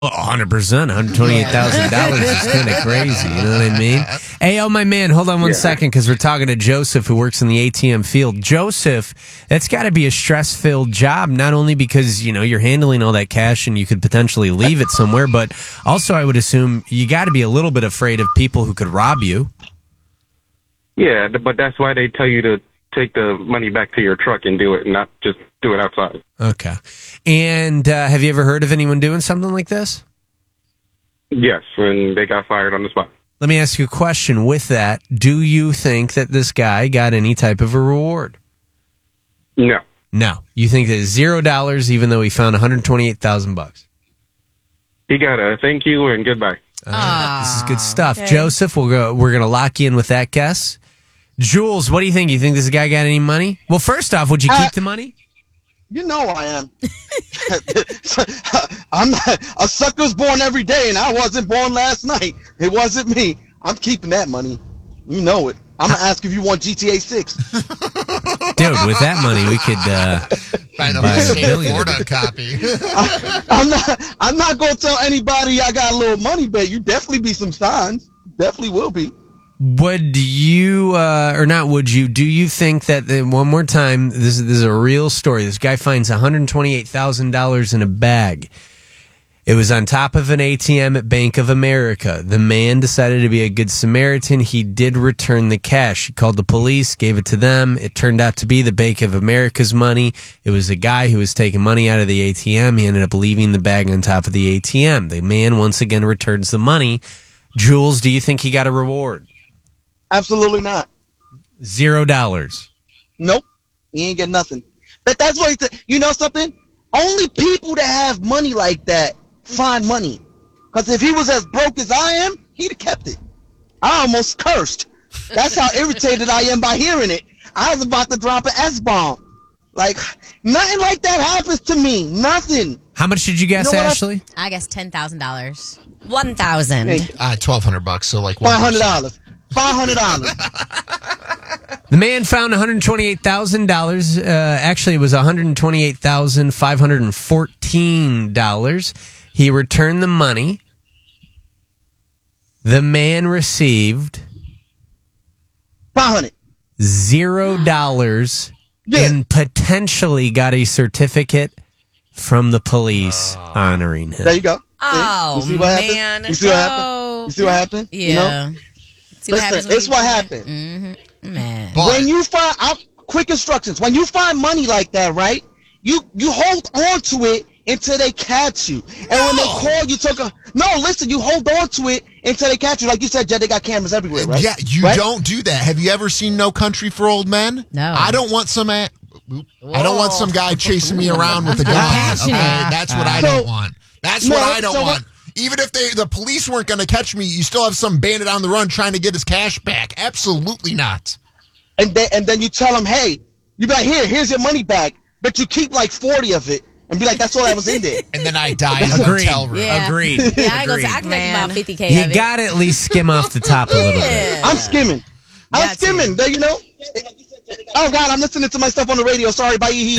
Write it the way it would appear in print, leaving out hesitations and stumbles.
100%. $128,000 is kind of crazy. You know what I mean? Hey, my man, hold on one second because we're talking to Joseph who works in the ATM field. Joseph, that's got to be a stress-filled job, not only because, you're handling all that cash and you could potentially leave it somewhere, but also I would assume you got to be a little bit afraid of people who could rob you. Yeah, but that's why they tell you to take the money back to your truck and do it, and not just do it outside. Okay. And have you ever heard of anyone doing something like this? Yes, and they got fired on the spot. Let me ask you a question with that. Do you think that this guy got any type of a reward? No. No. You think that $0 even though he found $128,000? He got a thank you and goodbye. This is good stuff. Okay. Joseph, we're going to lock you in with that guess. Jules, what do you think? You think this guy got any money? Well, first off, would you keep the money? You know I am. I'm not, a sucker's born every day, and I wasn't born last night. It wasn't me. I'm keeping that money. You know it. I'm going to ask if you want GTA 6. Dude, with that money, we could buy a Florida copy. I'm not going to tell anybody I got a little money, but you definitely be some signs. Definitely will be. Would you, or not would you, do you think that, one more time, this is a real story. This guy finds $128,000 in a bag. It was on top of an ATM at Bank of America. The man decided to be a good Samaritan. He did return the cash. He called the police, gave it to them. It turned out to be the Bank of America's money. It was a guy who was taking money out of the ATM. He ended up leaving the bag on top of the ATM. The man once again returns the money. Jules, do you think he got a reward? Absolutely not. $0. Nope. He ain't get nothing. But that's what he said. You know something? Only people that have money like that find money. Because if he was as broke as I am, he'd have kept it. I almost cursed. That's how irritated I am by hearing it. I was about to drop an S-bomb. Like, nothing like that happens to me. Nothing. How much did you guess, Ashley? I guess $10,000. $1,000. $1,200, so like $500. $500. The man found $128,000. Actually, it was $128,514. He returned the money. The man received $500. $0 and potentially got a certificate from the police honoring him. There you go. Oh, you see what man. Happened? You see what happened? You see what happened? Yeah. You know? Listen, it's what happened. Mm-hmm. Man. When you find quick instructions, when you find money like that, right? You hold on to it until they catch you. And when they call you, you hold on to it until they catch you. Like you said, Jed, they got cameras everywhere, right? Yeah, you don't do that. Have you ever seen No Country for Old Men? No. I don't want some guy chasing me around with a gun. Okay? That's what I don't want. That's what I don't want. Even if the police weren't going to catch me, you still have some bandit on the run trying to get his cash back. Absolutely not. And then you tell him, hey, you be like, here's your money back, but you keep like 40 of it and be like, that's all that was in there. And then I die in a hotel room. Yeah. Agreed. Yeah, I can make about $50K. You got to at least skim off the top a little bit. I'm skimming. You know? Oh, God, I'm listening to my stuff on the radio. Sorry, bye.